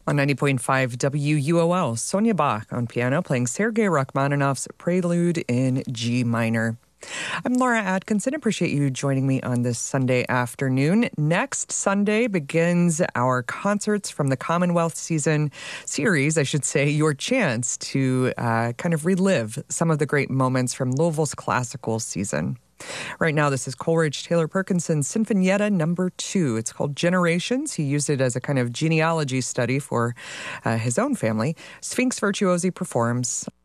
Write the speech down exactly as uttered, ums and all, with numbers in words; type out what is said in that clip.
On ninety point five W U O L, Sonia Bach on piano playing Sergei Rachmaninoff's Prelude in G minor. I'm Laura Atkinson. Appreciate you joining me on this Sunday afternoon. Next Sunday begins our Concerts from the Commonwealth season series, I should say, your chance to uh, kind of relive some of the great moments from Louisville's classical season. Right now, this is Coleridge Taylor Perkinson's Sinfonietta number two. It's called Generations. He used it as a kind of genealogy study for uh, his own family. Sphinx Virtuosi performs